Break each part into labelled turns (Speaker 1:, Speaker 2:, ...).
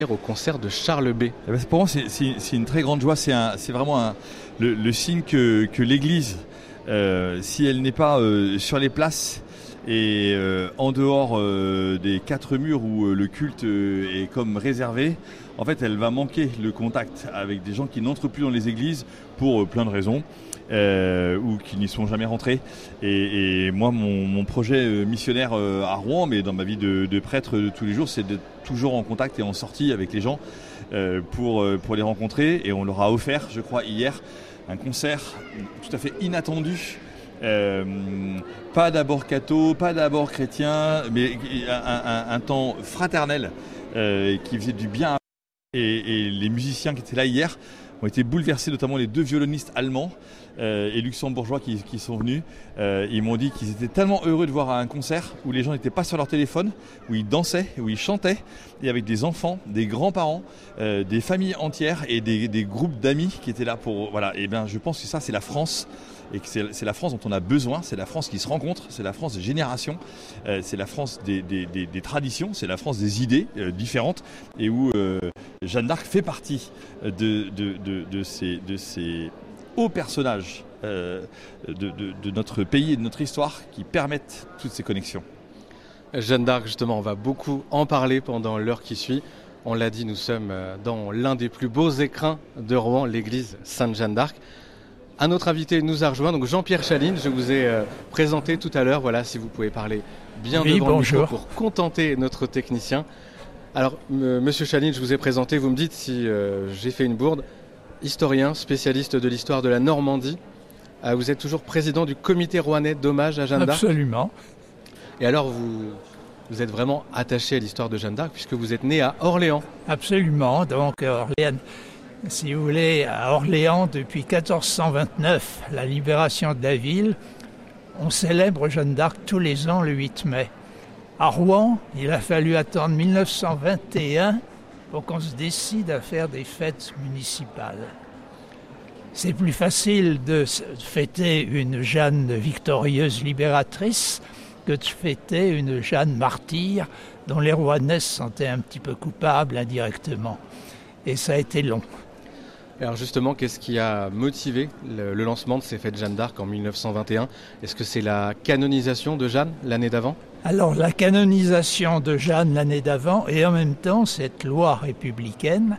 Speaker 1: au concert de Charles B.
Speaker 2: Pour moi, c'est une très grande joie. C'est vraiment le signe que l'Église, si elle n'est pas sur les places et en dehors des quatre murs où le culte est comme réservé, en fait, elle va manquer le contact avec des gens qui n'entrent plus dans les églises pour plein de raisons. Ou qui n'y sont jamais rentrés. Et moi, mon projet missionnaire à Rouen, mais dans ma vie de prêtre de tous les jours, c'est d'être toujours en contact et en sortie avec les gens pour les rencontrer. Et on leur a offert, je crois, hier, un concert tout à fait inattendu. Pas d'abord catho, pas d'abord chrétien, mais un temps fraternel qui faisait du bien. Et les musiciens qui étaient là hier ont été bouleversés, notamment les deux violonistes allemands et luxembourgeois qui sont venus. Ils m'ont dit qu'ils étaient tellement heureux de voir un concert où les gens n'étaient pas sur leur téléphone, où ils dansaient, où ils chantaient, et avec des enfants, des grands-parents, des familles entières et des groupes d'amis qui étaient là pour... Voilà. Et bien, je pense que ça, c'est la France. Et que c'est la France dont on a besoin, c'est la France qui se rencontre, c'est la France des générations, c'est la France des traditions, c'est la France des idées différentes, et où Jeanne d'Arc fait partie de ces hauts personnages de notre pays et de notre histoire qui permettent toutes ces connexions.
Speaker 1: Jeanne d'Arc, justement, on va beaucoup en parler pendant l'heure qui suit. On l'a dit, nous sommes dans l'un des plus beaux écrins de Rouen, l'église Sainte-Jeanne d'Arc. Un autre invité nous a rejoint, donc Jean-Pierre Chaline, je vous ai présenté tout à l'heure. Voilà, si vous pouvez parler bien devant le micro pour contenter notre technicien. Alors, Monsieur Chaline, je vous ai présenté, vous me dites si j'ai fait une bourde. Historien, spécialiste de l'histoire de la Normandie. Vous êtes toujours président du comité rouennais d'hommage à Jeanne d'Arc.
Speaker 3: Absolument.
Speaker 1: Et alors, vous êtes vraiment attaché à l'histoire de Jeanne d'Arc puisque vous êtes né à Orléans.
Speaker 3: Absolument, donc Orléans. Si vous voulez, à Orléans, depuis 1429, la libération de la ville, on célèbre Jeanne d'Arc tous les ans le 8 mai. À Rouen, il a fallu attendre 1921 pour qu'on se décide à faire des fêtes municipales. C'est plus facile de fêter une Jeanne victorieuse libératrice que de fêter une Jeanne martyre dont les Rouennais se sentaient un petit peu coupables indirectement. Et ça a été long.
Speaker 1: Alors justement, qu'est-ce qui a motivé le lancement de ces fêtes Jeanne d'Arc en 1921 ? Est-ce que c'est la canonisation de Jeanne l'année d'avant ?
Speaker 3: Alors la canonisation de Jeanne l'année d'avant et en même temps cette loi républicaine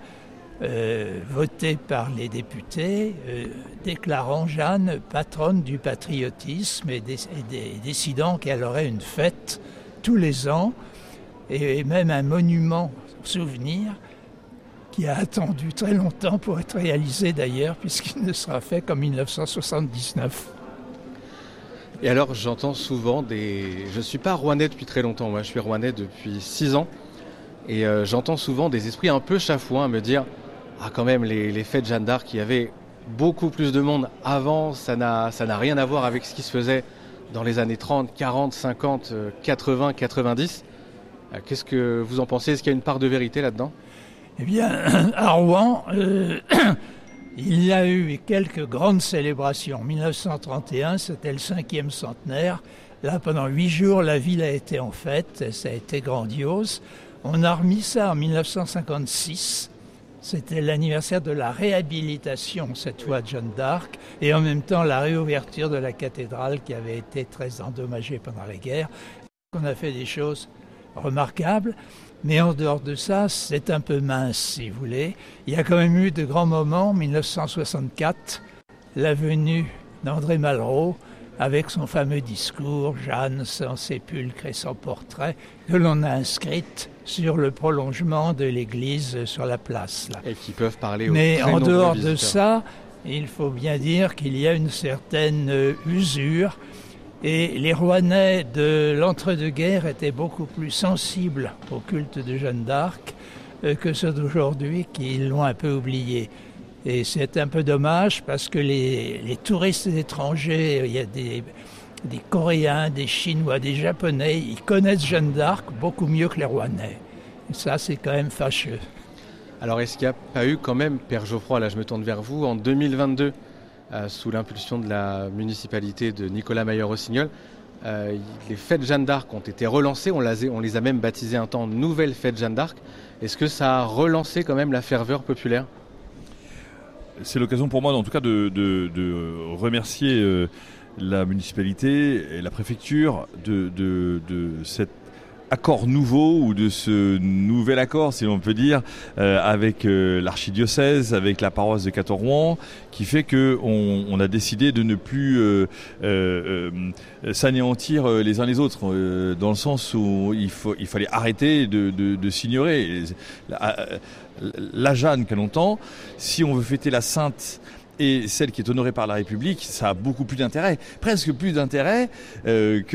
Speaker 3: votée par les députés déclarant Jeanne patronne du patriotisme et décidant qu'elle aurait une fête tous les ans et même un monument souvenir qui a attendu très longtemps pour être réalisé d'ailleurs, puisqu'il ne sera fait qu'en 1979.
Speaker 1: Et alors j'entends souvent Je ne suis pas rouennais depuis très longtemps, moi je suis rouennais depuis 6 ans, et j'entends souvent des esprits un peu chafouins me dire « Ah quand même, les fêtes Jeanne d'Arc, il y avait beaucoup plus de monde avant, ça n'a rien à voir avec ce qui se faisait dans les années 30, 40, 50, 80, 90 ». Qu'est-ce que vous en pensez ? Est-ce qu'il y a une part de vérité là-dedans ?
Speaker 3: Eh bien, à Rouen, il y a eu quelques grandes célébrations. En 1931, c'était le 5e centenaire. Là, pendant 8 jours, la ville a été en fête. Ça a été grandiose. On a remis ça en 1956. C'était l'anniversaire de la réhabilitation, cette fois, de Jeanne d'Arc. Et en même temps, la réouverture de la cathédrale qui avait été très endommagée pendant la guerre. On a fait des choses remarquables. Mais en dehors de ça, c'est un peu mince, si vous voulez. Il y a quand même eu de grands moments. En 1964, la venue d'André Malraux avec son fameux discours « Jeanne sans sépulcre et sans portrait » que l'on a inscrite sur le prolongement de l'église sur la place. Là.
Speaker 1: Et qui peuvent parler aux
Speaker 3: Mais
Speaker 1: très
Speaker 3: en dehors
Speaker 1: visiteurs.
Speaker 3: de ça, il faut bien dire qu'il y a une certaine usure. Et les Rouennais de l'entre-deux-guerres étaient beaucoup plus sensibles au culte de Jeanne d'Arc que ceux d'aujourd'hui qui l'ont un peu oublié. Et c'est un peu dommage parce que les touristes étrangers, il y a des Coréens, des Chinois, des Japonais, ils connaissent Jeanne d'Arc beaucoup mieux que les Rouennais. Et ça, c'est quand même fâcheux.
Speaker 1: Alors est-ce qu'il n'y a pas eu quand même, Père Geoffroy, là je me tourne vers vous, en 2022, sous l'impulsion de la municipalité de Nicolas Mayer-Rossignol, Les fêtes Jeanne d'Arc ont été relancées, on les a même baptisées un temps Nouvelles Fêtes Jeanne d'Arc. Est-ce que ça a relancé quand même la ferveur populaire ?
Speaker 2: C'est l'occasion pour moi, en tout cas, de remercier la municipalité et la préfecture de cet accord nouveau ou de ce nouvel accord, si l'on peut dire, avec l'archidiocèse, avec la paroisse de Château-Rouen, qui fait qu'on a décidé de ne plus s'anéantir les uns les autres, dans le sens où il fallait arrêter de s'ignorer. La Jeanne, qu'a longtemps, si on veut fêter la Sainte et celle qui est honorée par la République, ça a beaucoup plus d'intérêt, presque plus d'intérêt que